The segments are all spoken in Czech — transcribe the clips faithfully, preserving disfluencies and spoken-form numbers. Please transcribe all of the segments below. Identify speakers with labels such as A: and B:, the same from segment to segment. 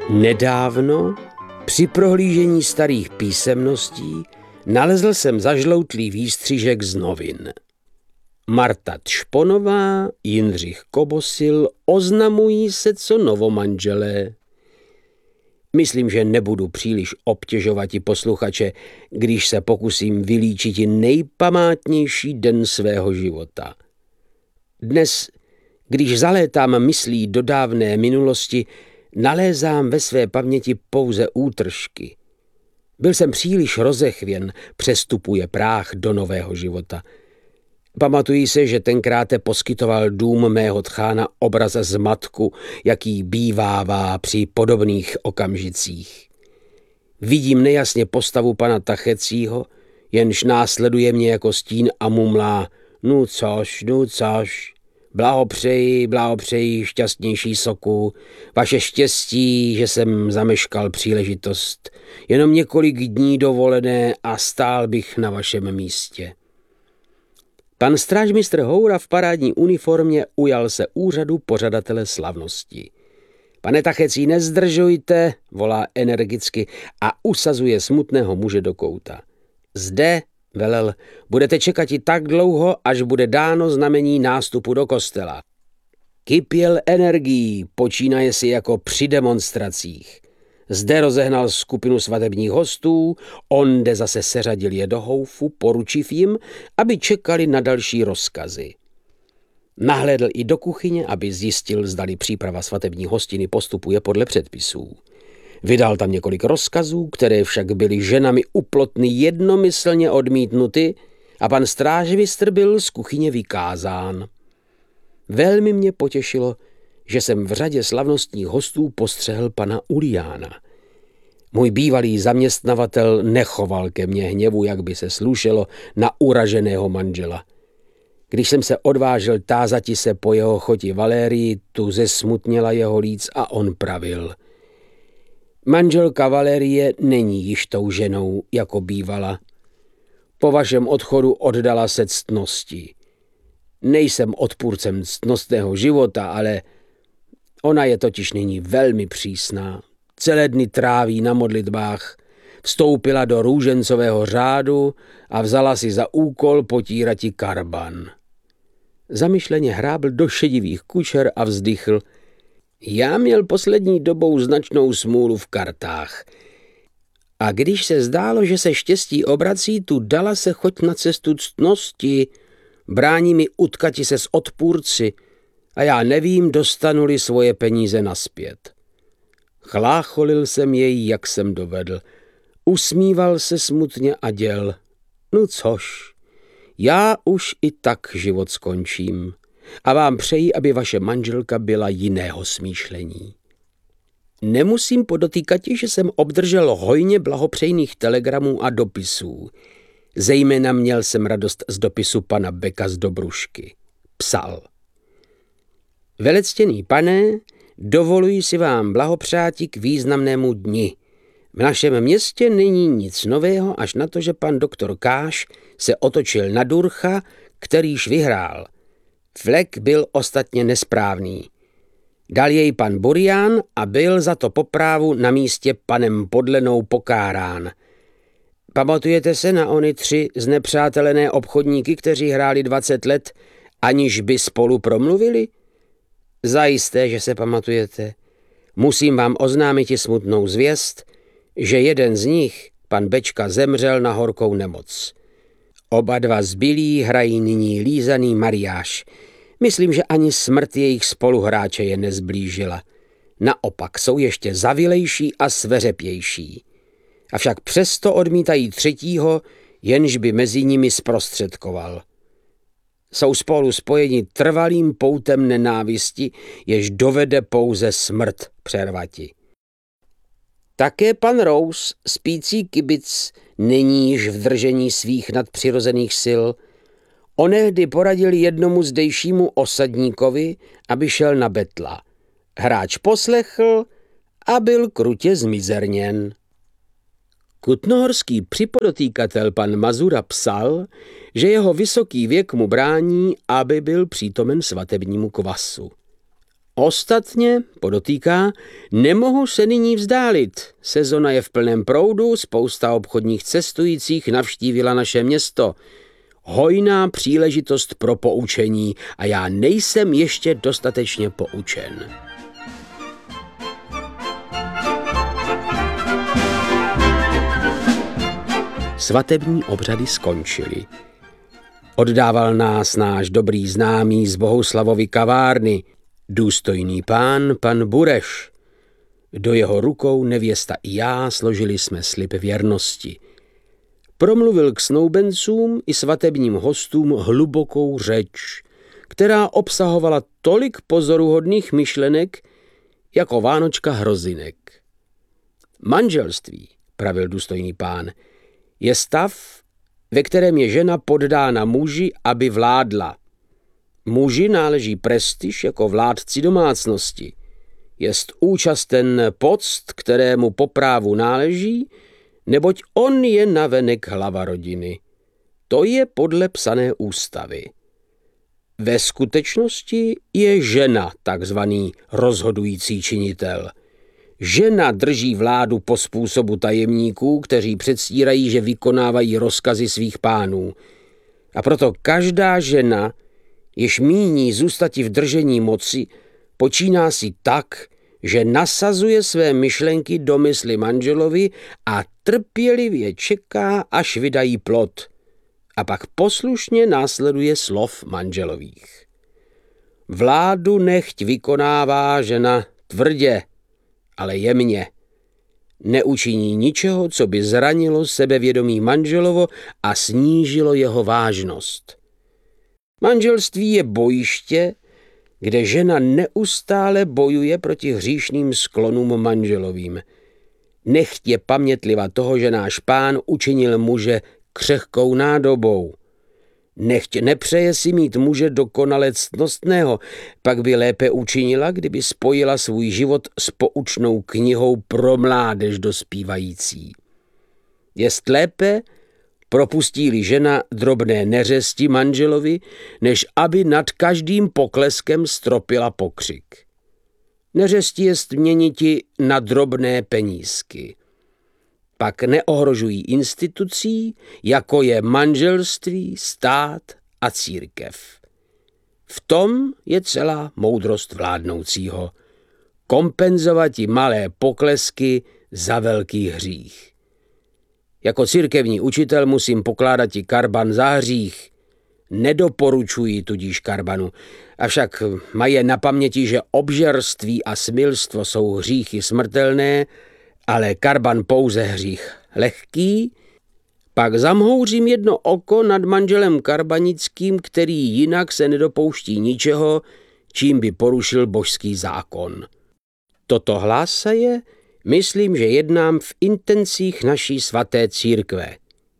A: Nedávno, při prohlížení starých písemností, nalezl jsem zažloutlý výstřižek z novin. Marta Tšponová, Jindřich Kobosil oznamují se co novomanželé. Myslím, že nebudu příliš obtěžovat i posluchače, když se pokusím vylíčit nejpamátnější den svého života. Dnes, když zalétám myslí do dávné minulosti, nalézám ve své paměti pouze útržky. Byl jsem příliš rozechvěn, přestupuje práh do nového života. Pamatuji se, že tenkrát poskytoval dům mého tchána obraz zmatku, jaký bývává při podobných okamžicích. Vidím nejasně postavu pana Tachecího, jenž následuje mě jako stín a mumlá: nu což, nu což, blahopřeji, blahopřeji, šťastnější soku, vaše štěstí, že jsem zameškal příležitost. Jenom několik dní dovolené a stál bych na vašem místě. Pan strážmistr Houra v parádní uniformě ujal se úřadu pořadatele slavnosti. Pane Tachecí, nezdržujte, volá energicky a usazuje smutného muže do kouta. Zde, velel, budete čekat i tak dlouho, až bude dáno znamení nástupu do kostela. Kypěl energií, počínaje si jako při demonstracích. Zde rozehnal skupinu svatebních hostů, onde zase seřadil je do houfu, poručiv jim, aby čekali na další rozkazy. Nahlédl i do kuchyně, aby zjistil, zdali příprava svatební hostiny postupuje podle předpisů. Vydal tam několik rozkazů, které však byly ženami u plotny jednomyslně odmítnuty a pan strážmistr byl z kuchyně vykázán. Velmi mě potěšilo, že jsem v řadě slavnostních hostů postřehl pana Uliána. Můj bývalý zaměstnavatel nechoval ke mně hněvu, jak by se slušelo na uraženého manžela. Když jsem se odvážil tázati se po jeho choti Valérii, tu zesmutněla jeho líc a on pravil: manželka Valérie není již tou ženou, jako bývala. Po vašem odchodu oddala se ctnosti. Nejsem odpůrcem ctnostného života, ale ona je totiž nyní velmi přísná. Celé dny tráví na modlitbách, vstoupila do růžencového řádu a vzala si za úkol potírati karban. Zamyšleně hrábl do šedivých kučer a vzdychl: já měl poslední dobou značnou smůlu v kartách. A když se zdálo, že se štěstí obrací, tu dala se choď na cestu ctnosti, brání mi utkati se s odpůrci a já nevím, dostanu-li svoje peníze naspět. Chlácholil jsem jej, jak jsem dovedl. Usmíval se smutně a děl: no což, já už i tak život skončím a vám přeji, aby vaše manželka byla jiného smýšlení. Nemusím podotýkat, že jsem obdržel hojně blahopřejných telegramů a dopisů. Zejména měl jsem radost z dopisu pana Beka z Dobrušky. Psal: velectěný pane, dovoluji si vám blahopřáti k významnému dni. V našem městě není nic nového, až na to, že pan doktor Káš se otočil na Durcha, kterýž vyhrál. Flek byl ostatně nesprávný. Dal jej pan Burian a byl za to po právu na místě panem Podlenou pokárán. Pamatujete se na ony tři znepřátelené obchodníky, kteří hráli dvacet let, aniž by spolu promluvili? Zajisté, že se pamatujete. Musím vám oznámit i smutnou zvěst, že jeden z nich, pan Bečka, zemřel na horkou nemoc. Oba dva zbylí hrají nyní lízaný mariáš. Myslím, že ani smrt jejich spoluhráče je nezblížila. Naopak jsou ještě zavilejší a sveřepější. Avšak přesto odmítají třetího, jenž by mezi nimi zprostředkoval. Jsou spolu spojeni trvalým poutem nenávisti, jež dovede pouze smrt přervati. Také pan Rous, spící kibic, není již v držení svých nadpřirozených sil. Onehdy poradil jednomu zdejšímu osadníkovi, aby šel na betla. Hráč poslechl a byl krutě zmizerněn. Kutnohorský připodotýkatel pan Mazura psal, že jeho vysoký věk mu brání, aby byl přítomen svatebnímu kvasu. Ostatně, podotýká, nemohu se nyní vzdálit. Sezona je v plném proudu, spousta obchodních cestujících navštívila naše město. Hojná příležitost pro poučení a já nejsem ještě dostatečně poučen. Svatební obřady skončily. Oddával nás náš dobrý známý z Bohuslavovy kavárny, důstojný pán, pan Bureš. Do jeho rukou nevěsta i já složili jsme slib věrnosti. Promluvil k snoubencům i svatebním hostům hlubokou řeč, která obsahovala tolik pozoruhodných myšlenek, jako vánočka hrozinek. Manželství, pravil důstojný pán, je stav, ve kterém je žena poddána muži, aby vládla. Muži náleží prestiž jako vládci domácnosti. Jest účasten poct, kterému po právu náleží, neboť on je navenek hlava rodiny. To je podle psané ústavy. Ve skutečnosti je žena takzvaný rozhodující činitel. Žena drží vládu po způsobu tajemníků, kteří předstírají, že vykonávají rozkazy svých pánů. A proto každá žena, jež míní zůstati v držení moci, počíná si tak, že nasazuje své myšlenky do mysli manželovi a trpělivě čeká, až vydají plod. A pak poslušně následuje slov manželových. Vládu nechť vykonává žena tvrdě, ale jemně. Neučiní ničeho, co by zranilo sebevědomí manželovo a snížilo jeho vážnost. Manželství je bojiště, kde žena neustále bojuje proti hříšným sklonům manželovým. Nechť je pamětliva toho, že náš pán učinil muže křehkou nádobou. Nechť nepřeje si mít muže dokonale ctnostného, pak by lépe učinila, kdyby spojila svůj život s poučnou knihou pro mládež dospívající. Jest lépe, propustí-li žena drobné neřesti manželovi, než aby nad každým pokleskem stropila pokřik. Neřesti jest měniti na drobné penízky. Pak neohrožují institucí, jako je manželství, stát a církev. V tom je celá moudrost vládnoucího. Kompenzovati malé poklesky za velký hřích. Jako církevní učitel musím pokládat i karban za hřích. Nedoporučuji tudíž karbanu, avšak mají na paměti, že obžerství a smilstvo jsou hříchy smrtelné, ale karban pouze hřích lehký, pak zamhouřím jedno oko nad manželem karbanickým, který jinak se nedopouští ničeho, čím by porušil božský zákon. Toto hlásaje, myslím, že jednám v intencích naší svaté církve.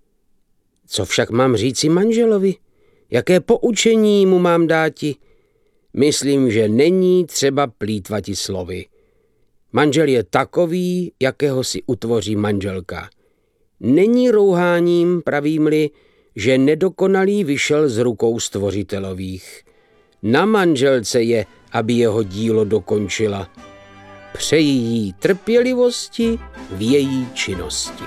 A: Co však mám říci manželovi? Jaké poučení mu mám dáti? Myslím, že není třeba plýtvati slovy. Manžel je takový, jakého si utvoří manželka. Není rouháním, pravím-li, že nedokonalý vyšel z rukou stvořitelových. Na manželce je, aby jeho dílo dokončila. Přeji jí trpělivosti v její činnosti.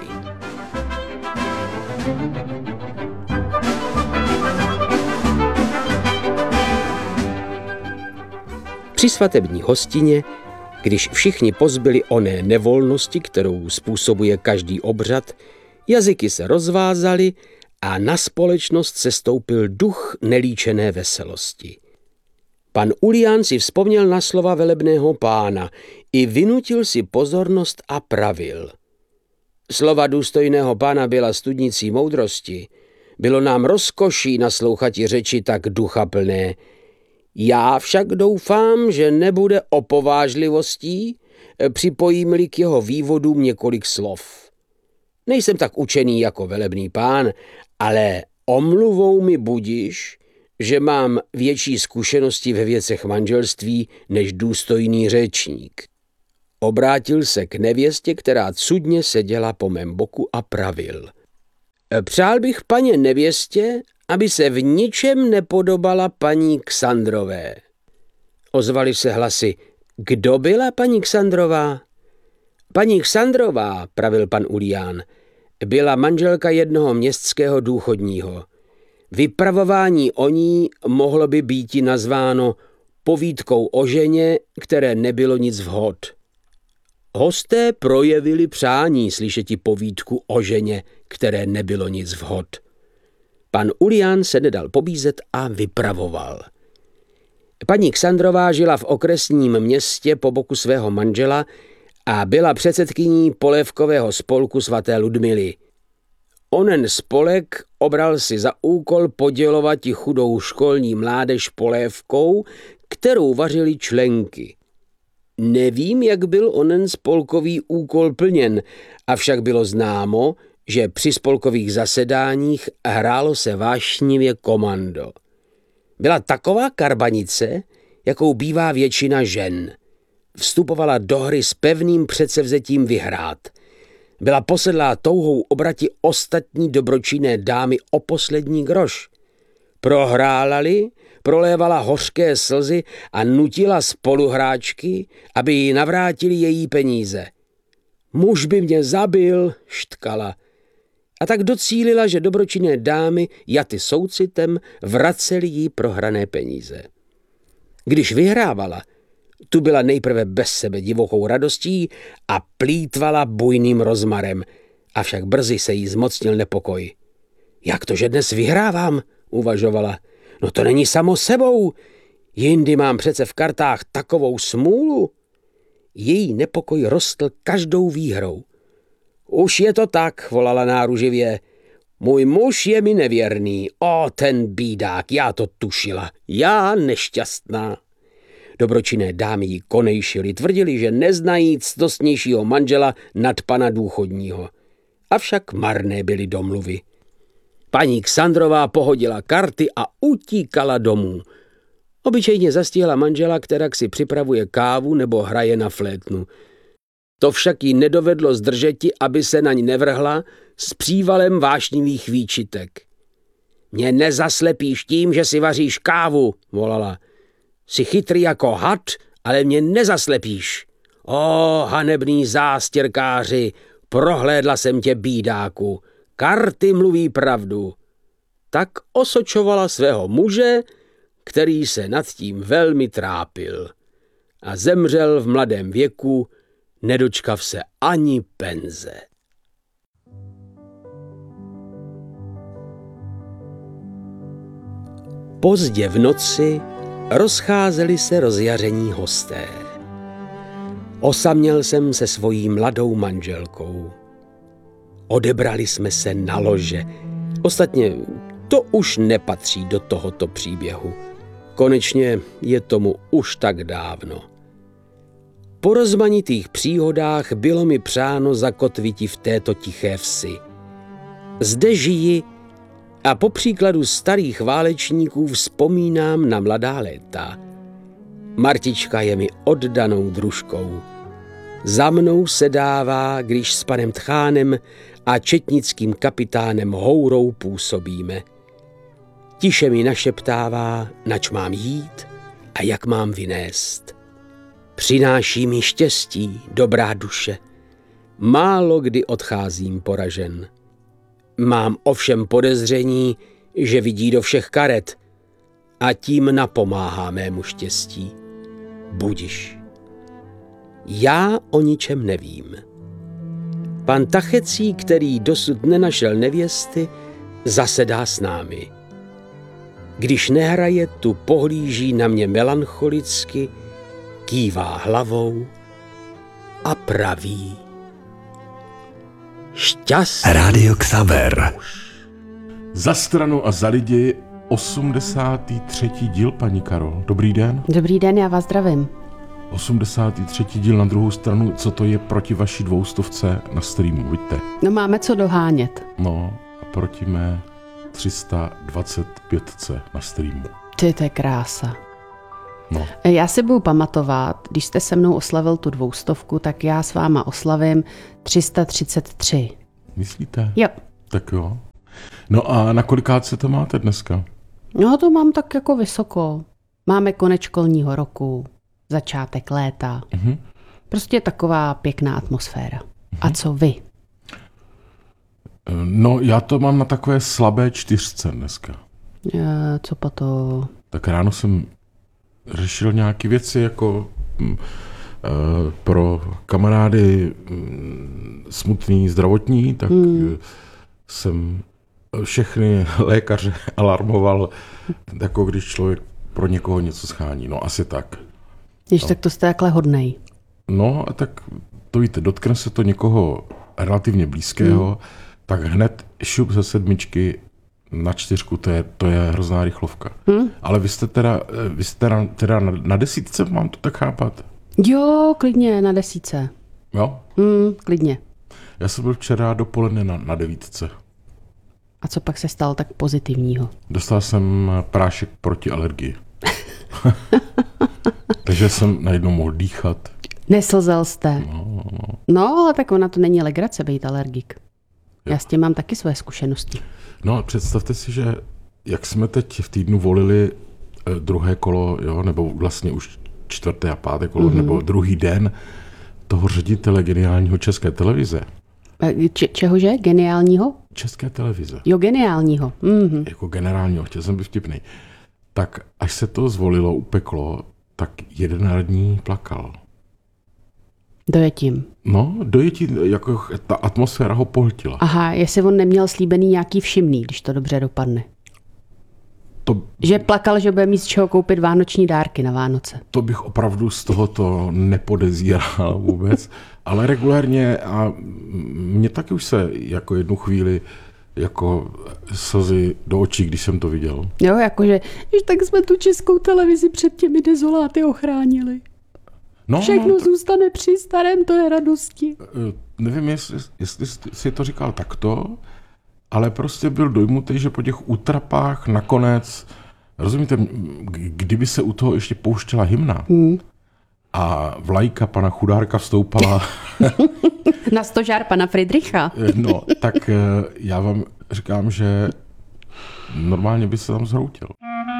A: Při svatební hostině, když všichni pozbyli oné nevolnosti, kterou způsobuje každý obřad, jazyky se rozvázaly a na společnost sestoupil duch nelíčené veselosti. Pan Ulián si vzpomněl na slova velebného pána i vynutil si pozornost a pravil. Slova důstojného pána byla studnicí moudrosti. Bylo nám rozkoší naslouchati řeči tak duchaplné. Já však doufám, že nebude opovážlivostí, připojím-li k jeho vývodům několik slov. Nejsem tak učený jako velebný pán, ale omluvou mi budiš, že mám větší zkušenosti ve věcech manželství než důstojný řečník. Obrátil se k nevěstě, která cudně seděla po mém boku a pravil. Přál bych paně nevěstě, aby se v ničem nepodobala paní Ksandrové. ozvaly se hlasy. Kdo byla paní Ksandrová? Paní Ksandrová, pravil pan Ulián, byla manželka jednoho městského důchodního. Vypravování o ní mohlo by býti nazváno povídkou o ženě, které nebylo nic vhod. Hosté projevili přání slyšeti povídku o ženě, které nebylo nic vhod. Pan Ulián se nedal pobízet a vypravoval. Paní Ksandrová žila v okresním městě po boku svého manžela a byla předsedkyní polévkového spolku svaté Ludmily. Onen spolek obral si za úkol podělovati chudou školní mládež polévkou, kterou vařili členky. Nevím, jak byl onen spolkový úkol plněn, avšak bylo známo, že při spolkových zasedáních hrálo se vášnivě komando. Byla taková karbanice, jakou bývá většina žen. Vstupovala do hry s pevným předsevzetím vyhrát. Byla posedlá touhou obrati ostatní dobročinné dámy o poslední groš. Prohrála-li, prolévala hořké slzy a nutila spoluhráčky, aby jí navrátili její peníze. Muž by mě zabil, štkala. A tak docílila, že dobročinné dámy jaty soucitem vraceli jí prohrané peníze. Když vyhrávala, tu byla nejprve bez sebe divokou radostí a plýtvala bujným rozmarem, avšak brzy se jí zmocnil nepokoj. Jak to, že dnes vyhrávám, uvažovala. No to není samo sebou, jindy mám přece v kartách takovou smůlu. Její nepokoj rostl každou výhrou. Už je to tak, volala náruživě. Můj muž je mi nevěrný. O, ten bídák, já to tušila. Já nešťastná. Dobročinné dámy jí konejšily, tvrdili, že neznají ctnostnějšího manžela nad pana důchodního. Avšak marné byly domluvy. Paní Ksandrová pohodila karty a utíkala domů. Obyčejně zastihla manžela, kterak si připravuje kávu nebo hraje na flétnu. To však jí nedovedlo zdržeti, aby se na ní nevrhla s přívalem vášnivých výčitek. Mě nezaslepíš tím, že si vaříš kávu, volala. Jsi chytrý jako had, ale mě nezaslepíš. O, hanebný zástěrkáři, prohlédla jsem tě, bídáku. Karty mluví pravdu. Tak osočovala svého muže, který se nad tím velmi trápil. A zemřel v mladém věku, nedočkav se ani penze. Pozdě v noci rozcházeli se rozjaření hosté. Osaměl jsem se svojí mladou manželkou. Odebrali jsme se na lože. Ostatně to už nepatří do tohoto příběhu. Konečně je tomu už tak dávno. Po rozmanitých příhodách bylo mi přáno zakotviti v této tiché vsi. Zde žiji a po příkladu starých válečníků vzpomínám na mladá léta. Martička je mi oddanou družkou. Za mnou se dává, když s panem Tchánem a četnickým kapitánem Hourou působíme. Tiše mi našeptává, nač mám jít a jak mám vynést. Přináší mi štěstí, dobrá duše. Málo kdy odcházím poražen. Mám ovšem podezření, že vidí do všech karet a tím napomáhá mému štěstí. Budiš. Já o ničem nevím. Pan Tachecí, který dosud nenašel nevěsty, zasedá s námi. Když nehraje, tu pohlíží na mě melancholicky, kývá hlavou a praví. Šťastný.
B: Rádio Xaver.
C: Za stranu a za lidi osmdesátý třetí díl, paní Karol. Dobrý den.
D: Dobrý den, já vás zdravím.
C: osmdesátý třetí díl na druhou stranu, co to je proti vaší dvoustovce na streamu, vidíte?
D: No máme co dohánět.
C: No a proti mé tři sta dvacet pět na streamu.
D: Ty, to je krása.
C: No.
D: Já si budu pamatovat, když jste se mnou oslavil tu dvoustovku, tak já s váma oslavím tři sta třicet tři.
C: Myslíte?
D: Jo.
C: Tak jo. No a na kolikátce to máte dneska?
D: No to mám tak jako vysoko. Máme konec školního roku, začátek léta.
C: Mhm.
D: Prostě taková pěkná atmosféra. A co vy?
C: No, já to mám na takové slabé čtyřce dneska.
D: E, co pa to?
C: Tak ráno jsem řešil nějaké věci jako mm, e, pro kamarády mm, smutný, zdravotní, tak hmm. jsem všechny lékaře alarmoval, jako když člověk pro někoho něco schání. No, asi tak.
D: Jež, no. Tak to jste takhle hodnej.
C: No, a tak to víte, dotkne se to někoho relativně blízkého, hmm. tak hned šup ze sedmičky na čtyřku, to je, to je hrozná rychlovka. Hmm. Ale vy jste teda, vy jste teda, teda na, na desítce, mám to tak chápat?
D: Jo, klidně na desítce.
C: Jo?
D: Hmm, klidně.
C: Já jsem byl včera dopoledne na, na devítce.
D: A co pak se stalo tak pozitivního?
C: Dostal jsem prášek proti alergii. Takže jsem najednou mohl dýchat.
D: Neslzel jste.
C: No, no.
D: No, ale tak ona to není legrace být alergik. Jo. Já s tím mám taky své zkušenosti.
C: No, představte si, že jak jsme teď v týdnu volili eh, druhé kolo, jo, nebo vlastně už čtvrté a páté kolo, mm-hmm. nebo druhý den toho ředitele geniálního České televize.
D: Če- čehože? Geniálního?
C: České televize.
D: Jo, geniálního. Mm-hmm.
C: Jako generálního, chtěl jsem být vtipnej. Tak až se to zvolilo, upeklo, tak jeden radní plakal.
D: Dojetím.
C: No, dojetí, jako ta atmosféra ho pohltila.
D: Aha, jestli on neměl slíbený nějaký všimný, když to dobře dopadne.
C: To,
D: že plakal, že bude mít z čeho koupit vánoční dárky na Vánoce.
C: To bych opravdu z tohoto nepodezíral vůbec, ale regulérně a mě taky už se jako jednu chvíli jako slzy do očí, když jsem to viděl.
D: Jo, jakože, že tak jsme tu Českou televizi před těmi dezoláty ochránili. No, všechno no, zůstane při starém, to je radosti.
C: Nevím, jestli, jestli si to říkal takto, ale prostě byl dojmutý, že po těch útrapách nakonec, rozumíte, kdyby se u toho ještě pouštěla hymna hmm. a vlajka pana Chudárka vstoupala
D: na stožár pana Friedricha.
C: No, tak já vám říkám, že normálně by se tam zhroutil.